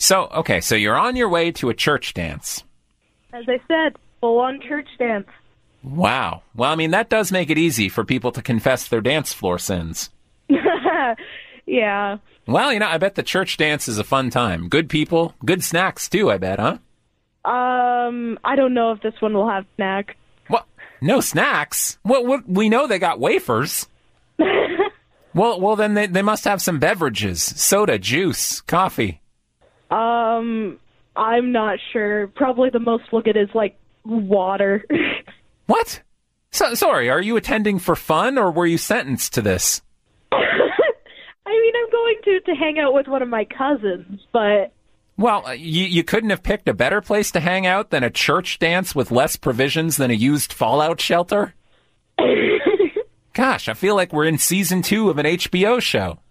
So you're on your way to a church dance. As I said, full-on church dance. Wow. Well, I mean, that does make it easy for people to confess their dance floor sins. Yeah. Well, I bet the church dance is a fun time. Good people, good snacks, too, I bet, huh? I don't know if this one will have snack. What? No snacks? What? We know they got wafers. Well, then they must have some beverages. Soda, juice, coffee. I'm not sure. Probably the most we'll get is, water. What? Sorry, are you attending for fun, or were you sentenced to this? I mean, I'm going to hang out with one of my cousins, but... Well, you couldn't have picked a better place to hang out than a church dance with less provisions than a used fallout shelter? Gosh, I feel like we're in season 2 of an HBO show.